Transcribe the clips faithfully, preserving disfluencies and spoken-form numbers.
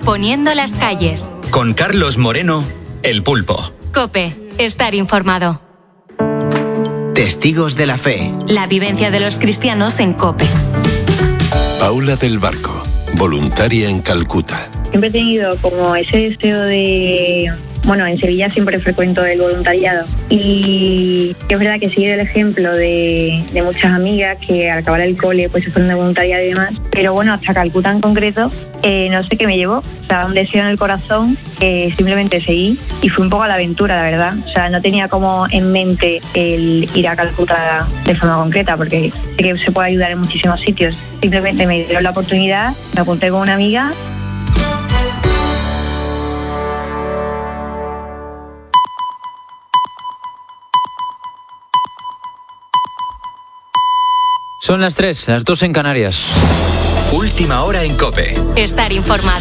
poniendo las calles. Con Carlos Moreno, El Pulpo. COPE, estar informado. Testigos de la fe. La vivencia de los cristianos en COPE. Paula del Barco, voluntaria en Calcuta. Siempre he tenido como ese deseo de... Bueno, en Sevilla siempre frecuento el voluntariado y es verdad que sigue el ejemplo de, de muchas amigas que al acabar el cole pues se fueron de voluntariado y demás, pero bueno, hasta Calcuta en concreto eh, no sé qué me llevó, o sea, un deseo en el corazón que simplemente seguí y fui un poco a la aventura, la verdad, o sea, no tenía como en mente el ir a Calcuta de forma concreta porque sé que se puede ayudar en muchísimos sitios, simplemente me dieron la oportunidad, me apunté con una amiga. Son las tres, las dos en Canarias. Última hora en COPE. Estar informado.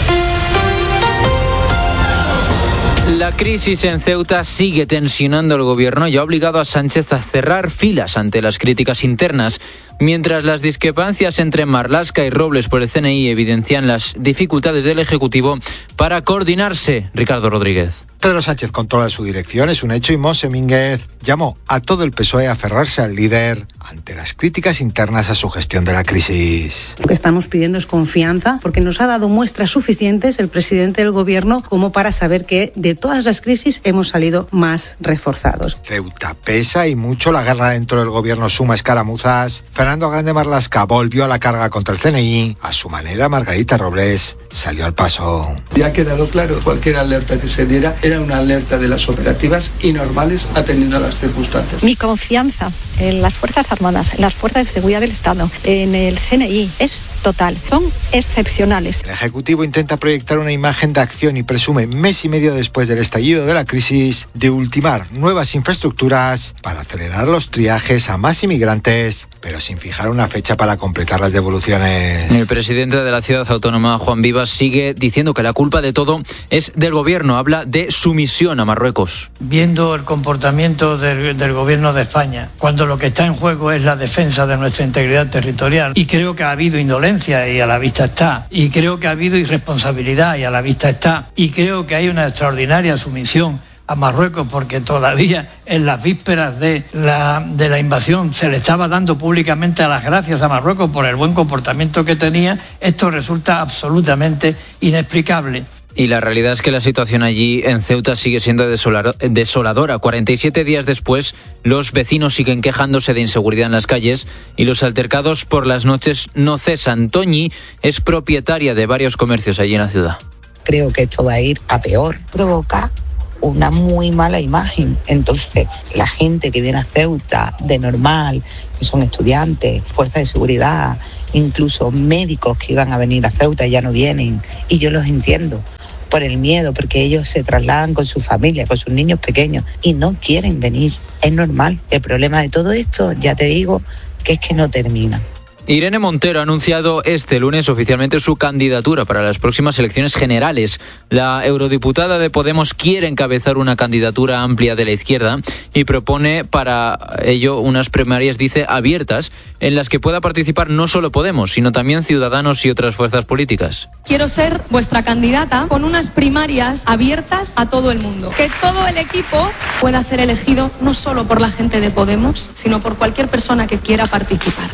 La crisis en Ceuta sigue tensionando al gobierno y ha obligado a Sánchez a cerrar filas ante las críticas internas, mientras las discrepancias entre Marlaska y Robles por el C N I evidencian las dificultades del Ejecutivo para coordinarse. Ricardo Rodríguez. Pedro Sánchez controla su dirección, es un hecho, y Mos Mínguez llamó a todo el P S O E a aferrarse al líder ante las críticas internas a su gestión de la crisis. Lo que estamos pidiendo es confianza, porque nos ha dado muestras suficientes el presidente del gobierno como para saber que de todas las crisis hemos salido más reforzados. Ceuta pesa y mucho, la guerra dentro del gobierno suma escaramuzas. Fernando Grande Marlaska volvió a la carga contra el C N I. A su manera, Margarita Robles salió al paso. Ya ha quedado claro, cualquier alerta que se diera era una alerta de las operativas y normales atendiendo a las circunstancias. Mi confianza en las Fuerzas Armadas, en las Fuerzas de Seguridad del Estado, en el C N I es total. Son excepcionales. El Ejecutivo intenta proyectar una imagen de acción y presume, mes y medio después del estallido de la crisis, de ultimar nuevas infraestructuras para acelerar los triajes a más inmigrantes, pero sin fijar una fecha para completar las devoluciones. El presidente de la ciudad autónoma, Juan Vivas, sigue diciendo que la culpa de todo es del gobierno. Habla de sumisión a Marruecos. Viendo el comportamiento del, del gobierno de España, cuando lo que está en juego es la defensa de nuestra integridad territorial, y creo que ha habido indolencia y a la vista está, y creo que ha habido irresponsabilidad y a la vista está, y creo que hay una extraordinaria sumisión a Marruecos porque todavía en las vísperas de la, de la invasión se le estaba dando públicamente las gracias a Marruecos por el buen comportamiento que tenía. Esto resulta absolutamente inexplicable. Y la realidad es que la situación allí en Ceuta sigue siendo desoladora. cuarenta y siete días después, los vecinos siguen quejándose de inseguridad en las calles y los altercados por las noches no cesan. Toñi es propietaria de varios comercios allí en la ciudad. Creo que esto va a ir a peor. Provoca una muy mala imagen. Entonces, la gente que viene a Ceuta de normal, que son estudiantes, fuerzas de seguridad, incluso médicos que iban a venir a Ceuta ya no vienen. Y yo los entiendo por el miedo, porque ellos se trasladan con su familia, con sus niños pequeños y no quieren venir. Es normal. El problema de todo esto, ya te digo, que es que no termina. Irene Montero ha anunciado este lunes oficialmente su candidatura para las próximas elecciones generales. La eurodiputada de Podemos quiere encabezar una candidatura amplia de la izquierda y propone para ello unas primarias, dice, abiertas, en las que pueda participar no solo Podemos, sino también Ciudadanos y otras fuerzas políticas. Quiero ser vuestra candidata con unas primarias abiertas a todo el mundo. Que todo el equipo pueda ser elegido no solo por la gente de Podemos, sino por cualquier persona que quiera participar.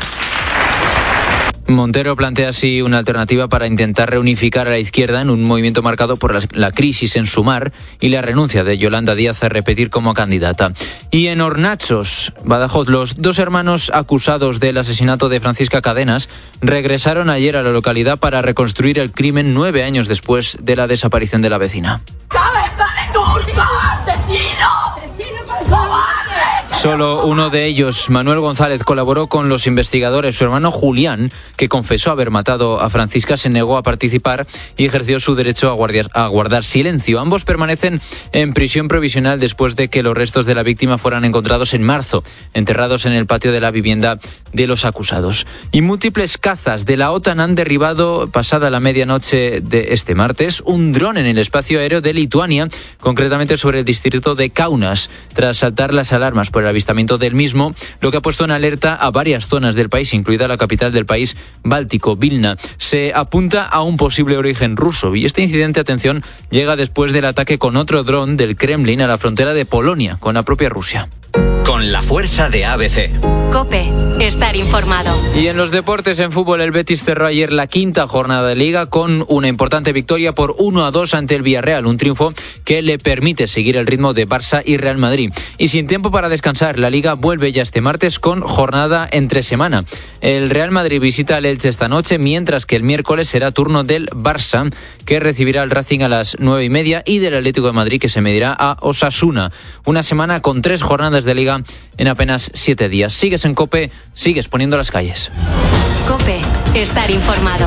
Montero plantea así una alternativa para intentar reunificar a la izquierda en un movimiento marcado por la, la crisis en Sumar y la renuncia de Yolanda Díaz a repetir como candidata. Y en Hornachos, Badajoz, los dos hermanos acusados del asesinato de Francisca Cadenas regresaron ayer a la localidad para reconstruir el crimen nueve años después de la desaparición de la vecina. ¡Cabeza de turco! ¡Asesino! ¡Asesino, por favor! Solo uno de ellos, Manuel González, colaboró con los investigadores. Su hermano Julián, que confesó haber matado a Francisca, se negó a participar y ejerció su derecho a guardar, a guardar silencio. Ambos permanecen en prisión provisional después de que los restos de la víctima fueran encontrados en marzo, enterrados en el patio de la vivienda de los acusados. Y múltiples cazas de la OTAN han derribado, pasada la medianoche de este martes, un dron en el espacio aéreo de Lituania, concretamente sobre el distrito de Kaunas, tras saltar las alarmas por el el avistamiento del mismo, lo que ha puesto en alerta a varias zonas del país, incluida la capital del país báltico, Vilna. Se apunta a un posible origen ruso y este incidente, atención, llega después del ataque con otro dron del Kremlin a la frontera de Polonia con la propia Rusia. Con la fuerza de A B C. COPE. Estar informado. Y en los deportes, en fútbol, el Betis cerró ayer la quinta jornada de Liga con una importante victoria por uno a dos ante el Villarreal, un triunfo que le permite seguir el ritmo de Barça y Real Madrid. Y sin tiempo para descansar, la Liga vuelve ya este martes con jornada entre semana. El Real Madrid visita al Elche esta noche, mientras que el miércoles será turno del Barça, que recibirá al Racing a las nueve y media, y del Atlético de Madrid, que se medirá a Osasuna. Una semana con tres jornadas de Liga en apenas siete días. Sigues en COPE, sigues poniendo las calles. COPE. Estar informado.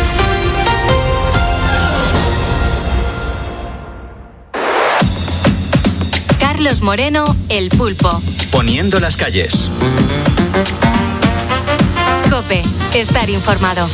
Carlos Moreno, El Pulpo. Poniendo las calles. COPE. Estar informado.